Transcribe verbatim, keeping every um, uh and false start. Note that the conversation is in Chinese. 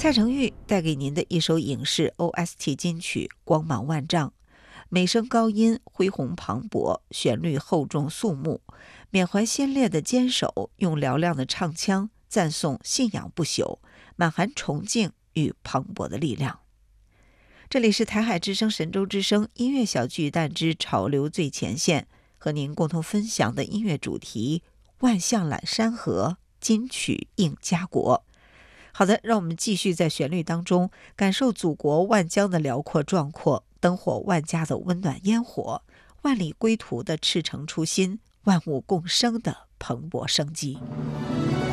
蔡成玉带给您的一首影视 O S T 金曲《光芒万丈》，美声高音恢宏磅礴，旋律厚重肃穆，缅怀先烈的坚守，用嘹亮的唱腔赞颂信仰不朽，满含崇敬与磅礴的力量。这里是台海之声神州之声音乐小巨蛋之潮流最前线，和您共同分享的音乐主题万象揽山河，金曲映家国。好的，让我们继续在旋律当中感受祖国万疆的辽阔壮阔，灯火万家的温暖烟火，万里归途的赤诚初心，万物共生的蓬勃生机。